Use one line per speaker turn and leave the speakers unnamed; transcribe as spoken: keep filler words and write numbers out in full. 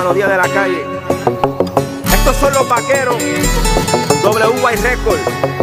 Melodía de la calle. Estos son los vaqueros. W Y Record.